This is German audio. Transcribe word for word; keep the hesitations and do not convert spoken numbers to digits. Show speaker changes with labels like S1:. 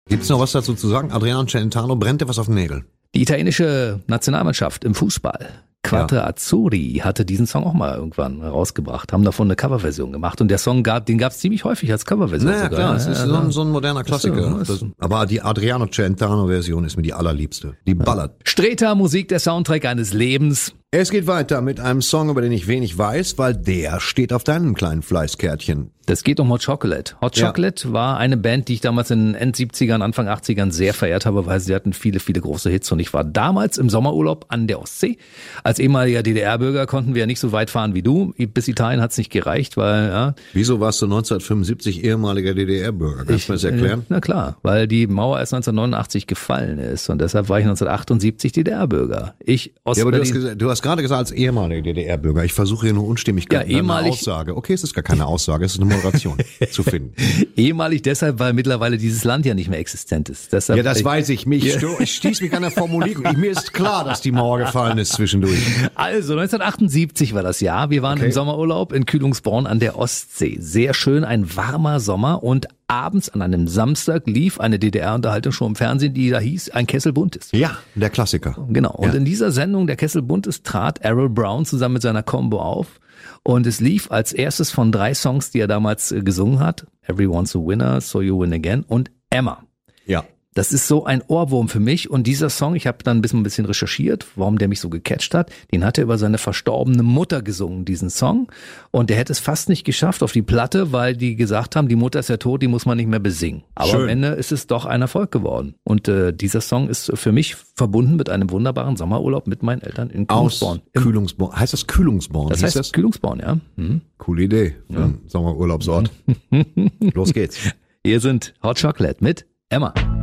S1: Gibt's noch was dazu zu sagen? Adriano Celentano, brennt dir was auf den Nägeln?
S2: Die italienische Nationalmannschaft im Fußball, Quattro
S1: Ja.
S2: Azzurri, hatte diesen Song auch mal irgendwann rausgebracht, haben davon eine Coverversion gemacht und der Song gab, den gab's ziemlich häufig als Coverversion
S1: Naja,
S2: sogar.
S1: klar, es
S2: Ja,
S1: ist
S2: ja,
S1: so ein,
S2: ja.
S1: so ein moderner Klassiker.
S2: Das ist-
S1: Das, aber die Adriano Celentano-Version ist mir die allerliebste. Die ballert.
S2: Streter, Musik, der Soundtrack eines Lebens.
S1: Es geht weiter mit einem Song, über den ich wenig weiß, weil der steht auf deinem kleinen Fleißkärtchen.
S2: Das geht um Hot Chocolate. Hot
S1: Ja.
S2: Chocolate war eine Band, die ich damals in den End siebzigern, Anfang achtzigern sehr verehrt habe, weil sie hatten viele, viele große Hits. Und ich war damals im Sommerurlaub an der Ostsee. Als ehemaliger D D R-Bürger konnten wir ja nicht so weit fahren wie du. Bis Italien hat's nicht gereicht, weil ja,
S1: Wieso warst du neunzehnhundertfünfundsiebzig ehemaliger D D R-Bürger? Kannst du mir das erklären?
S2: Äh, na klar, weil die Mauer erst neunzehnhundertneunundachtzig gefallen ist und deshalb war ich neunzehnhundertachtundsiebzig D D R-Bürger. Ich aus
S1: Ja, aber du hast,
S2: Berlin.
S1: gesagt, du hast gerade gesagt, als ehemaliger D D R-Bürger. Ich versuche hier nur Unstimmigkeiten
S2: Ja,
S1: in einer
S2: ehemalig-
S1: Aussage. Okay, es ist gar keine Aussage, es ist eine Moderation zu finden.
S2: Ehemalig deshalb, weil mittlerweile dieses Land ja nicht mehr existent ist. Deshalb,
S1: Ja, das
S2: ich,
S1: weiß ich. Mich sto- ich stieß mich an der Formulierung. Ich, mir ist klar, dass die Mauer gefallen ist zwischendurch.
S2: Also neunzehnhundertachtundsiebzig war das Jahr. Wir waren
S1: Okay.
S2: im Sommerurlaub in Kühlungsborn an der Ostsee. Sehr schön, ein warmer Sommer und abends an einem Samstag lief eine D D R-Unterhaltung schon im Fernsehen, die da hieß Ein Kessel Buntes.
S1: Ja, der Klassiker.
S2: Genau. Und
S1: Ja.
S2: in dieser Sendung, der Kessel Buntes, trat Errol Brown zusammen mit seiner Combo auf. Und es lief als erstes von drei Songs, die er damals äh, gesungen hat. Everyone's a Winner, So You Win Again und Emma.
S1: Ja.
S2: Das ist so ein Ohrwurm für mich. Und dieser Song, ich habe dann ein bisschen, ein bisschen recherchiert, warum der mich so gecatcht hat. Den hat er über seine verstorbene Mutter gesungen, diesen Song. Und der hätte es fast nicht geschafft auf die Platte, weil die gesagt haben, die Mutter ist ja tot, die muss man nicht mehr besingen. Aber
S1: Schön.
S2: am Ende ist es doch ein Erfolg geworden. Und äh, dieser Song ist für mich verbunden mit einem wunderbaren Sommerurlaub mit meinen Eltern in
S1: Aus
S2: Kühlungsborn.
S1: Kühlungsborn. Heißt das Kühlungsborn?
S2: Das
S1: Hieß
S2: heißt
S1: das?
S2: Kühlungsborn, ja. Mhm.
S1: Coole Idee für einen Sommerurlaubsort. Los geht's.
S2: Hier sind Hot Chocolate mit Emma.